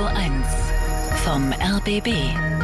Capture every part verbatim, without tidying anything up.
eins vom R B B.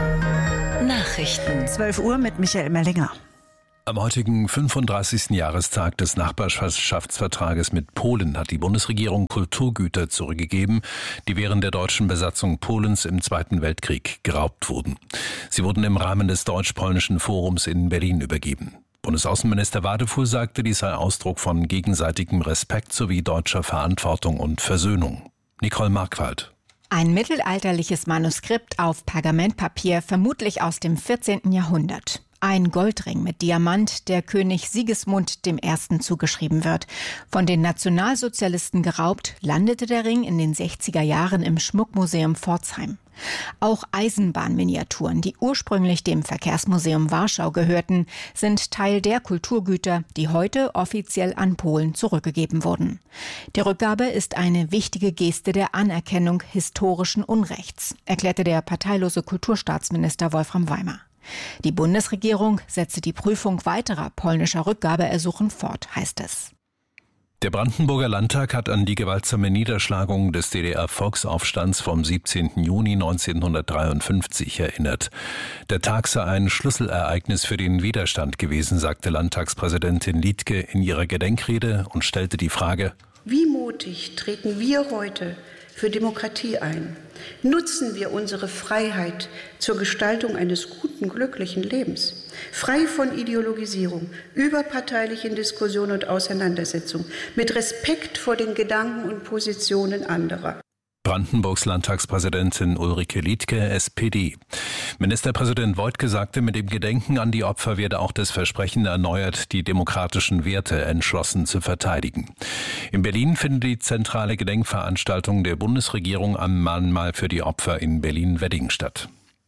Nachrichten. zwölf Uhr mit Michael Mellinger. Am heutigen fünfunddreißigsten Jahrestag des Nachbarschaftsvertrages mit Polen hat die Bundesregierung Kulturgüter zurückgegeben, die während der deutschen Besatzung Polens im Zweiten Weltkrieg geraubt wurden. Sie wurden im Rahmen des Deutsch-Polnischen Forums in Berlin übergeben. Bundesaußenminister Wadefuhl sagte, dies sei Ausdruck von gegenseitigem Respekt sowie deutscher Verantwortung und Versöhnung. Nicole Markwald. Ein mittelalterliches Manuskript auf Pergamentpapier, vermutlich aus dem vierzehnten Jahrhundert. Ein Goldring mit Diamant, der König Sigismund dem Ersten zugeschrieben wird. Von den Nationalsozialisten geraubt, landete der Ring in den sechziger Jahren im Schmuckmuseum Pforzheim. Auch Eisenbahnminiaturen, die ursprünglich dem Verkehrsmuseum Warschau gehörten, sind Teil der Kulturgüter, die heute offiziell an Polen zurückgegeben wurden. Die Rückgabe ist eine wichtige Geste der Anerkennung historischen Unrechts, erklärte der parteilose Kulturstaatsminister Wolfram Weimer. Die Bundesregierung setze die Prüfung weiterer polnischer Rückgabeersuchen fort, heißt es. Der Brandenburger Landtag hat an die gewaltsame Niederschlagung des D D R-Volksaufstands vom siebzehnten Juni neunzehnhundertdreiundfünfzig erinnert. Der Tag sei ein Schlüsselereignis für den Widerstand gewesen, sagte Landtagspräsidentin Liedtke in ihrer Gedenkrede und stellte die Frage: Wie mutig treten wir heute für Demokratie ein? Nutzen wir unsere Freiheit zur Gestaltung eines guten, glücklichen Lebens, frei von Ideologisierung, überparteilichen Diskussionen und Auseinandersetzung, mit Respekt vor den Gedanken und Positionen anderer. Brandenburgs Landtagspräsidentin Ulrike Liedtke, S P D. Ministerpräsident Woidke sagte, mit dem Gedenken an die Opfer werde auch das Versprechen erneuert, die demokratischen Werte entschlossen zu verteidigen. In Berlin findet die zentrale Gedenkveranstaltung der Bundesregierung am Mahnmal für die Opfer in Berlin-Wedding statt.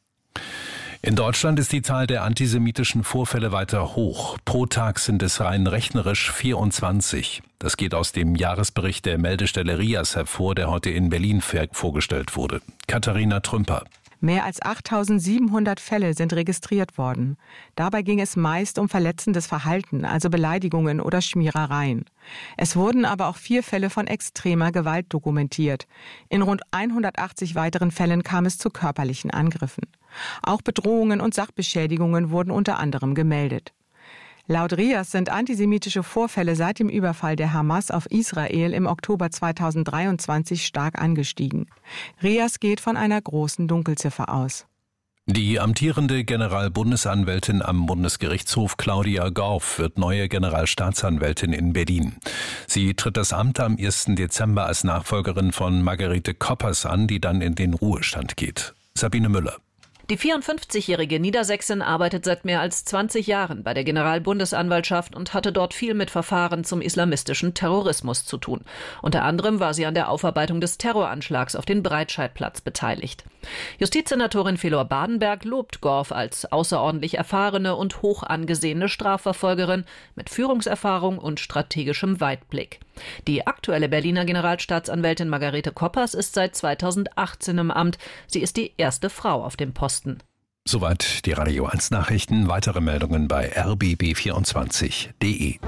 In Deutschland ist die Zahl der antisemitischen Vorfälle weiter hoch. Pro Tag sind es rein rechnerisch vierundzwanzig. Das geht aus dem Jahresbericht der Meldestelle RIAS hervor, der heute in Berlin vorgestellt wurde. Katharina Trümper. Mehr als achttausendsiebenhundert Fälle sind registriert worden. Dabei ging es meist um verletzendes Verhalten, also Beleidigungen oder Schmierereien. Es wurden aber auch vier Fälle von extremer Gewalt dokumentiert. In rund hundertachtzig weiteren Fällen kam es zu körperlichen Angriffen. Auch Bedrohungen und Sachbeschädigungen wurden unter anderem gemeldet. Laut RIAS sind antisemitische Vorfälle seit dem Überfall der Hamas auf Israel im Oktober zweitausenddreiundzwanzig stark angestiegen. RIAS geht von einer großen Dunkelziffer aus. Die amtierende Generalbundesanwältin am Bundesgerichtshof Claudia Gorf wird neue Generalstaatsanwältin in Berlin. Sie tritt das Amt am ersten Dezember als Nachfolgerin von Margarete Koppers an, die dann in den Ruhestand geht. Sabine Müller. Die vierundfünfzigjährige Niedersächsin arbeitet seit mehr als zwanzig Jahren bei der Generalbundesanwaltschaft und hatte dort viel mit Verfahren zum islamistischen Terrorismus zu tun. Unter anderem war sie an der Aufarbeitung des Terroranschlags auf den Breitscheidplatz beteiligt. Justizsenatorin Felor Badenberg lobt Gorf als außerordentlich erfahrene und hoch angesehene Strafverfolgerin mit Führungserfahrung und strategischem Weitblick. Die aktuelle Berliner Generalstaatsanwältin Margarete Koppers ist seit zweitausendachtzehn im Amt. Sie ist die erste Frau auf dem Posten. Soweit die Radio eins Nachrichten. Weitere Meldungen bei r b b vierundzwanzig punkt d e.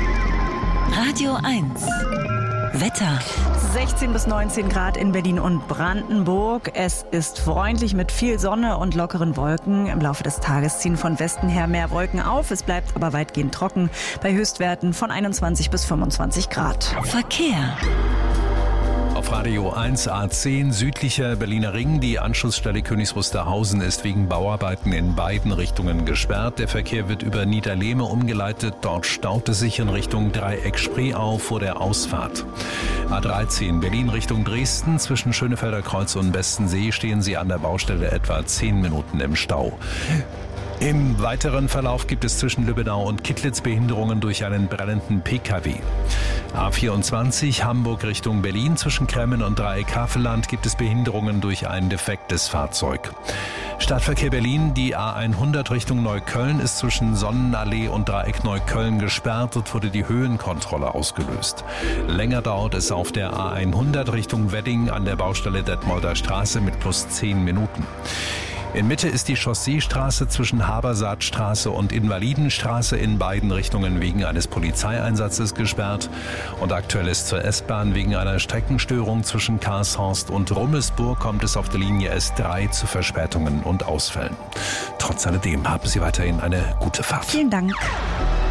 Radio eins. Wetter. sechzehn bis neunzehn Grad in Berlin und Brandenburg. Es ist freundlich mit viel Sonne und lockeren Wolken. Im Laufe des Tages ziehen von Westen her mehr Wolken auf. Es bleibt aber weitgehend trocken bei Höchstwerten von einundzwanzig bis fünfundzwanzig Grad. Verkehr. Auf Radio eins A zehn südlicher Berliner Ring. Die Anschlussstelle Königs Wusterhausen ist wegen Bauarbeiten in beiden Richtungen gesperrt. Der Verkehr wird über Niederlehme umgeleitet. Dort staut es sich in Richtung Dreieck-Spreeau vor der Ausfahrt. A dreizehn Berlin Richtung Dresden. Zwischen Schönefelder Kreuz und Bestensee stehen Sie an der Baustelle etwa zehn Minuten im Stau. Im weiteren Verlauf gibt es zwischen Lübbenau und Kittlitz Behinderungen durch einen brennenden P K W. A vierundzwanzig Hamburg Richtung Berlin. Zwischen Kremmen und Dreieck-Havelland gibt es Behinderungen durch ein defektes Fahrzeug. Stadtverkehr Berlin, die A hundert Richtung Neukölln ist zwischen Sonnenallee und Dreieck Neukölln gesperrt. Dort wurde die Höhenkontrolle ausgelöst. Länger dauert es auf der A hundert Richtung Wedding an der Baustelle Detmolder Straße mit plus zehn Minuten. In Mitte ist die Chausseestraße zwischen Habersaatstraße und Invalidenstraße in beiden Richtungen wegen eines Polizeieinsatzes gesperrt. Und aktuell ist zur S-Bahn wegen einer Streckenstörung zwischen Karlshorst und Rummelsburg kommt es auf der Linie S drei zu Verspätungen und Ausfällen. Trotz alledem haben Sie weiterhin eine gute Fahrt. Vielen Dank.